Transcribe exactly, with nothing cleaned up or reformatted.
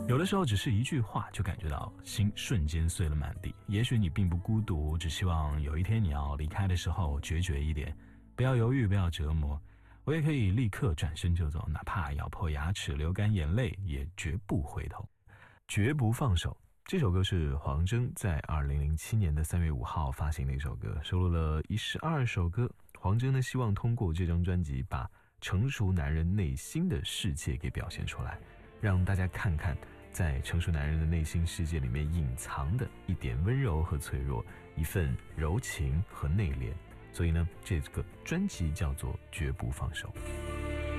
有的时候只是一句话就感觉到心瞬间碎了满地。也许你并不孤独，只希望有一天你要离开的时候决绝一点，不要犹豫，不要折磨。我也可以立刻转身就走，哪怕咬破牙齿流干眼泪也绝不回头，绝不放手。这首歌是黄铮在二零零七年的三月五号发行的一首歌，收录了一十二首歌。黄铮呢希望通过这张专辑把成熟男人内心的世界给表现出来，让大家看看在成熟男人的内心世界里面隐藏的一点温柔和脆弱，一份柔情和内敛。所以呢，这个专辑叫做《绝不放手》。